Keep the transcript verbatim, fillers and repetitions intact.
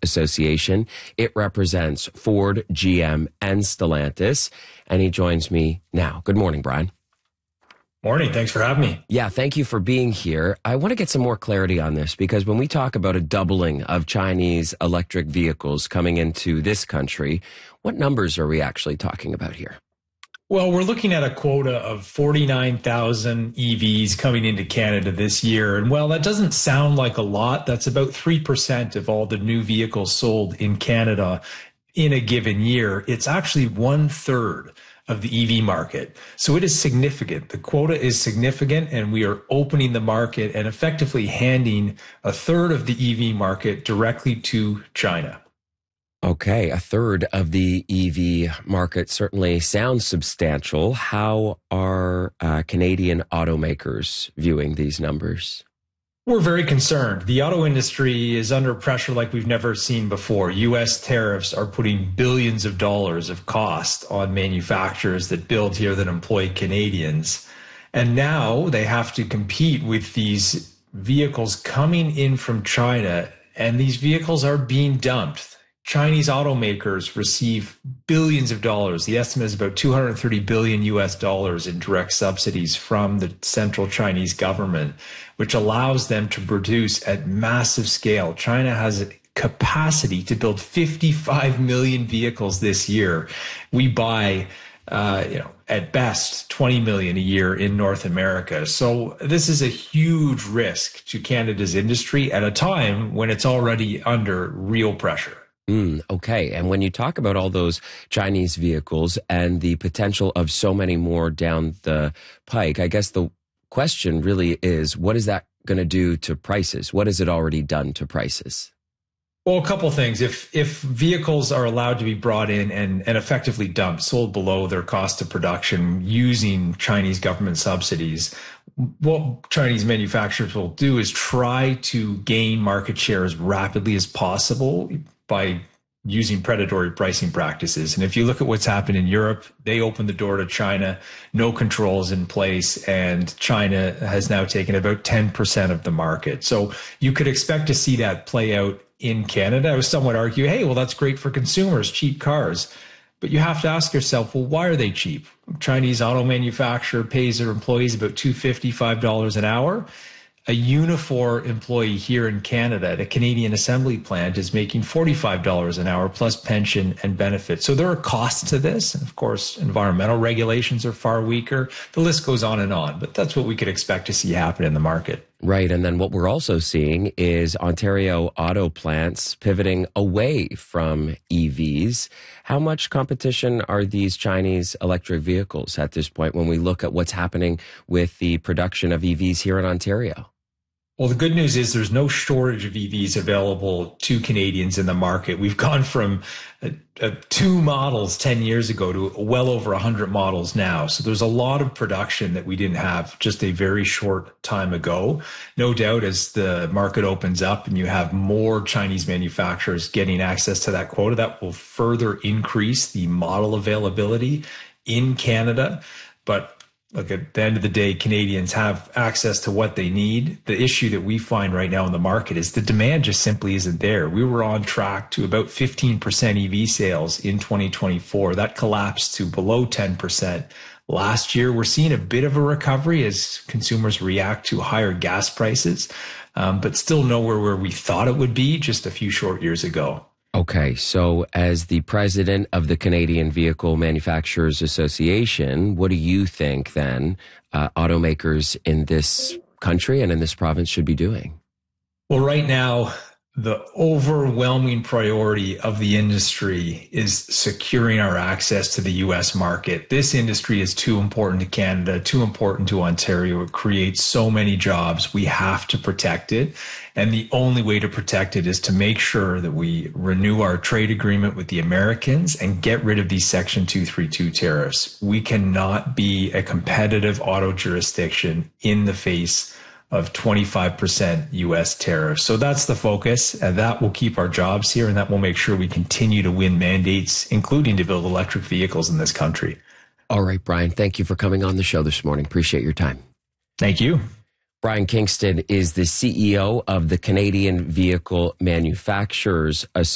Association. It represents Ford, G M, and Stellantis. And he joins me now. Good morning, Brian. Morning. Thanks for having me. Yeah, thank you for being here. I want to get some more clarity on this because when we talk about a doubling of Chinese electric vehicles coming into this country, what numbers are we actually talking about here? Well, we're looking at a quota of forty-nine thousand E Vs coming into Canada this year. And while that doesn't sound like a lot, that's about three percent of all the new vehicles sold in Canada in a given year. It's actually one third of the E V market. So it is significant. The quota is significant, and we are opening the market and effectively handing a third of the E V market directly to China. Okay, a third of the E V market certainly sounds substantial. How are uh, Canadian automakers viewing these numbers? We're very concerned. The auto industry is under pressure like we've never seen before. U S tariffs are putting billions of dollars of cost on manufacturers that build here that employ Canadians. And now they have to compete with these vehicles coming in from China, and these vehicles are being dumped. Chinese automakers receive billions of dollars. The estimate is about two hundred thirty billion U S dollars in direct subsidies from the central Chinese government, which allows them to produce at massive scale. China has a capacity to build fifty-five million vehicles this year. We buy, uh, you know, at best twenty million a year in North America. So this is a huge risk to Canada's industry at a time when it's already under real pressure. Mm, okay. And when you talk about all those Chinese vehicles and the potential of so many more down the pike, I guess the question really is, what is that going to do to prices? What has it already done to prices? Well, a couple of things. If if vehicles are allowed to be brought in and, and effectively dumped, sold below their cost of production using Chinese government subsidies, what Chinese manufacturers will do is try to gain market share as rapidly as possible by using predatory pricing practices. And if you look at what's happened in Europe, they opened the door to China, no controls in place, and China has now taken about ten percent of the market. So you could expect to see that play out in Canada. I would somewhat argue, hey, well, that's great for consumers, cheap cars. But you have to ask yourself, well, why are they cheap? Chinese auto manufacturer pays their employees about two dollars and fifty-five cents an hour. A Unifor employee here in Canada at a Canadian assembly plant is making forty-five dollars an hour plus pension and benefits. So there are costs to this. And of course, environmental regulations are far weaker. The list goes on and on, but that's what we could expect to see happen in the market. Right. And then what we're also seeing is Ontario auto plants pivoting away from E Vs. How much competition are these Chinese electric vehicles at this point when we look at what's happening with the production of E Vs here in Ontario? Well, the good news is there's no shortage of E Vs available to Canadians in the market. We've gone from uh, uh, two models ten years ago to well over one hundred models now. So there's a lot of production that we didn't have just a very short time ago. No doubt as the market opens up and you have more Chinese manufacturers getting access to that quota, that will further increase the model availability in Canada. But look, at the end of the day, Canadians have access to what they need. The issue that we find right now in the market is the demand just simply isn't there. We were on track to about fifteen percent E V sales in twenty twenty-four. That collapsed to below ten percent last year. We're seeing a bit of a recovery as consumers react to higher gas prices, um, but still nowhere where we thought it would be just a few short years ago. Okay, so as the president of the Canadian Vehicle Manufacturers Association, what do you think then uh, automakers in this country and in this province should be doing? Well, right now, the overwhelming priority of the industry is securing our access to the U S market. This industry is too important to Canada, too important to Ontario. It creates so many jobs. We have to protect it. And the only way to protect it is to make sure that we renew our trade agreement with the Americans and get rid of these Section two thirty-two tariffs. We cannot be a competitive auto jurisdiction in the face of twenty-five percent U S tariffs. So that's the focus, and that will keep our jobs here, and that will make sure we continue to win mandates, including to build electric vehicles in this country. All right, Brian, thank you for coming on the show this morning. Appreciate your time. Thank you. Brian Kingston is the C E O of the Canadian Vehicle Manufacturers Association.